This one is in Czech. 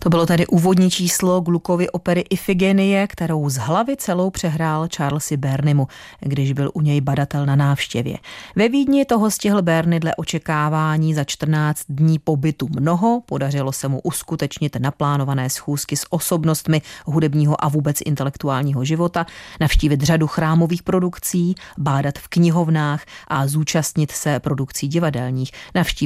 To bylo tedy úvodní číslo Gluckovy opery Ifigenie, kterou z hlavy celou přehrál Charlesi Bernimu, když byl u něj badatel na návštěvě. Ve Vídni toho stihl Berni dle očekávání za 14 dní pobytu mnoho, podařilo se mu uskutečnit naplánované schůzky s osobnostmi hudebního a vůbec intelektuálního života, navštívit řadu chrámových produkcí, bádat v knihovnách a zúčastnit se produkcí divadelních, navštívit